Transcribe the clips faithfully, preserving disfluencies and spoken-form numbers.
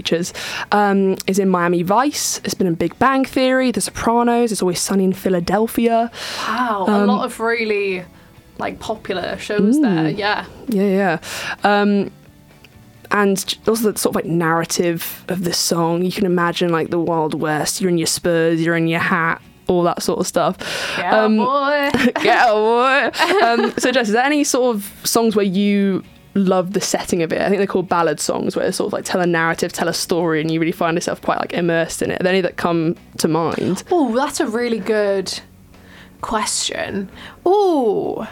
features, um, is in Miami Vice. It's been in Big Bang Theory, The Sopranos. It's Always Sunny in Philadelphia. Wow, Um, a lot of really like popular shows there. Yeah. Yeah, yeah. Um, and also the sort of like narrative of this song. You can imagine like the Wild West. You're in your Spurs, you're in your hat, all that sort of stuff. Yeah, um, boy. Yeah, boy. Um, so, Jess, is there any sort of songs where you love the setting of it? I think they're called ballad songs, where they sort of like tell a narrative, tell a story, and you really find yourself quite like immersed in it. Are there any that come to mind? Oh, that's a really good question. Oh,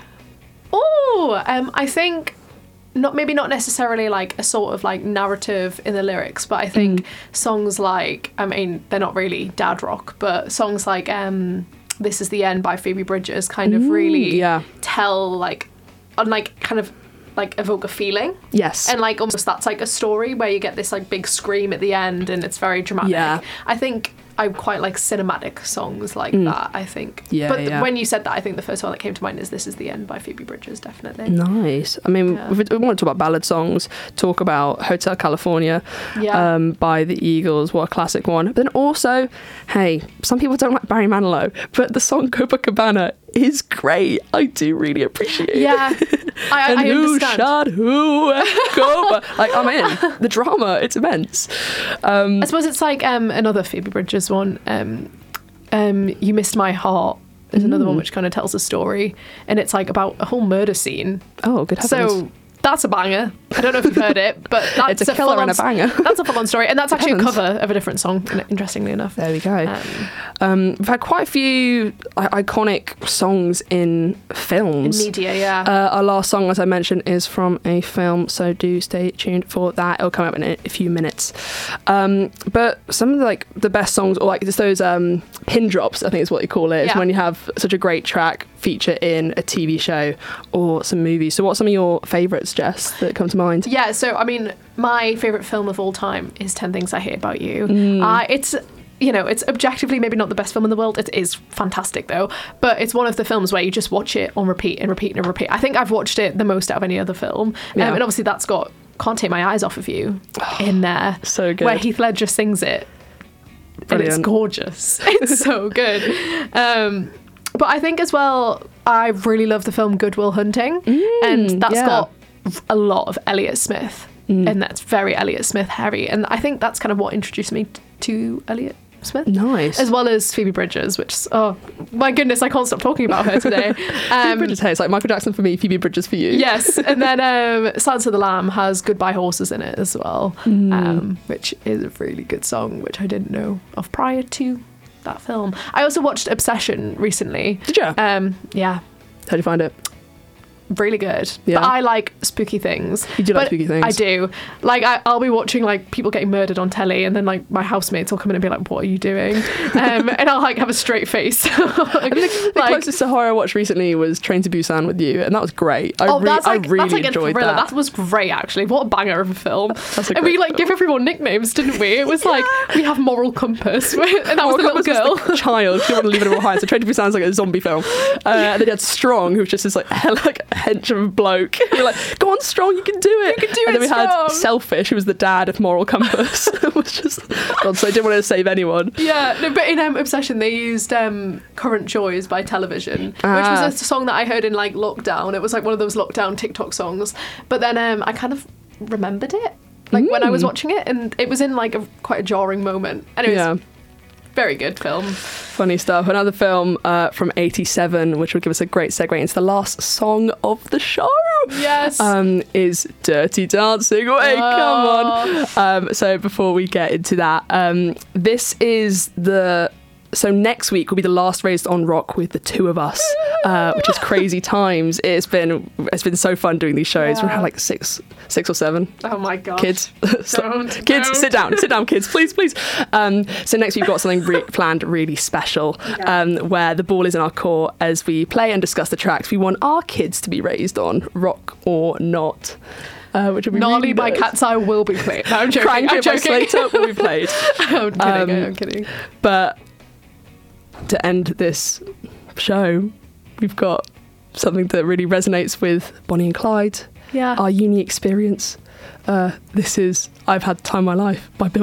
oh. Um, I think not maybe not necessarily like a sort of like narrative in the lyrics, but I think mm. songs like, I mean, they're not really dad rock, but songs like um, "This Is the End" by Phoebe Bridgers kind of mm, really yeah. tell like, and like kind of like evoke a feeling. Yes. And like almost that's like a story where you get this like big scream at the end and it's very dramatic. Yeah. I think I quite like cinematic songs like Mm. that, I think. Yeah, but yeah. when you said that, I think the first one that came to mind is This Is the End by Phoebe Bridgers, definitely. Nice. I mean, Yeah. if we want to talk about ballad songs, talk about Hotel California Yeah. um, by the Eagles. What a classic one. But then also, hey, some people don't like Barry Manilow, but the song Copacabana is great. I do really appreciate it. Yeah. I, and I who understand. shot who? Copa. Like, I'm in. The drama, it's immense. Um, I suppose it's like um, another Phoebe Bridgers one. Um, um, You Missed My Heart is another Mm. one which kind of tells a story. And it's like about a whole murder scene. oh, good heavens. So that's a banger. I don't know if you've heard it, but that's It's a killer full-on and a banger. That's a full-on story, and that's actually Heavens. a cover of a different song. Interestingly enough, There we go. Um, Um, we've had quite a few I- iconic songs in in films. media, yeah. Uh, our last song, as I mentioned, is from a film, so do stay tuned for that. It'll come up in a, a few minutes. Um, but some of the, like the best songs, or like just those um, pin drops, I think is what you call it, is Yeah. when you have such a great track feature in a T V show or some movies. So, what are some of your favourites, Jess, that come to mind? Yeah, so I mean, my favourite film of all time is ten Things I Hate About You. Mm. Uh, it's, you know, it's objectively maybe not the best film in the world. It is fantastic though, but it's one of the films where you just watch it on repeat and repeat and repeat. I think I've watched it the most out of any other film. Yeah. Um, and obviously that's got Can't Take My Eyes Off of You in there. So good. Where Heath Ledger sings it. And Brilliant. it's gorgeous. It's so good. Um, but I think as well, I really love the film Good Will Hunting. Mm, and that's yeah. got a lot of Elliott Smith. Mm. And that's very Elliott Smith heavy. And I think that's kind of what introduced me t- to Elliott Smith. Nice. As well as Phoebe Bridgers, which, oh my goodness, I can't stop talking about her today. Um, Phoebe Bridgers, hey, it's like Michael Jackson for me, Phoebe Bridgers for you. Yes, and then um, Silence of the Lamb has Goodbye Horses in it as well, Mm. um, which is a really good song, which I didn't know of prior to that film. I also watched Obsession recently. Did you? Um, yeah, How'd you find it? really good. Yeah. But I like spooky things. You do like But spooky things. I do. Like, I, I'll be watching, like, people getting murdered on telly, and then, like, my housemates will come in and be like, what are you doing? Um, and I'll, like, have a straight face. I mean, the, the Like- closest to horror I watched recently was Train to Busan with you, and that was great. I, Oh, re- that's like, I really that's like enjoyed a thriller. that. That was great, actually. What a banger of a film. That's a And we great like give everyone nicknames, didn't we? It was like we have Moral Compass, and that was the little Compass was girl. the child. She didn't want to leave it all behind. So Train to Busan's like a zombie film. Uh, and then you had Strong, who was just this like hell like hench of a bloke. We were like, go on, Strong, you can do it. You can do and it, then we had Strong. Selfish, who was the dad of Moral Compass. It was just God, so I didn't want to save anyone. Yeah, no, but in um, Obsession they used um, Current Joys by Television, which Ah. was a song that I heard in like lockdown. It was like one of those lockdown TikTok songs. But then um, I kind of remembered it, like when I was Mm. watching it, and it was in like a quite a jarring moment. And it was Yeah. very good film. Funny stuff. Another film uh, from eighty-seven, which will give us a great segue into the last song of the show. Yes. Um, is Dirty Dancing. Wait, Oh. come on. Um, so before we get into that, um, this is the... So next week will be the last Raised on Rock with the two of us, uh, which is crazy times. It's been it's been so fun doing these shows. We've Yeah. had like six six or seven Oh my god. kids. Don't, kids, don't. sit down, sit down, kids, please, please. Um, so next we've got something re- planned really special, um, where the ball is in our court as we play and discuss the tracks we want our kids to be raised on, rock or not. Uh, which will be Gnarly really by nice. Cat's Eye will be played. No, I'm joking. Crank I'm It by joking. Slater will be played. I'm kidding. Um, I'm kidding. But to end this show, we've got something that really resonates with Bonnie and Clyde, Yeah. our uni experience. Uh, this is I've Had the Time of My Life by Bill